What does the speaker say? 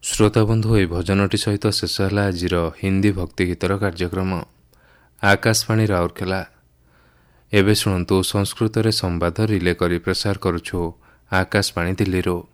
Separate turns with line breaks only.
ଶ୍ରୋତାବନ୍ଧୁ, ଏହି ଭଜନଟି ସହିତ ଶେଷ ହେଲା ଆଜିର ହିନ୍ଦୀ ଭକ୍ତି ଗୀତର କାର୍ଯ୍ୟକ୍ରମ। ଆକାଶବାଣୀ ରାଉରକେଲା। ଏବେ ଶୁଣନ୍ତୁ ସଂସ୍କୃତରେ ସମ୍ବାଦ ରିଲେ କରି ପ୍ରସାର କରୁଛୁ ଆକାଶବାଣୀ ଦିଲ୍ଲୀରୁ।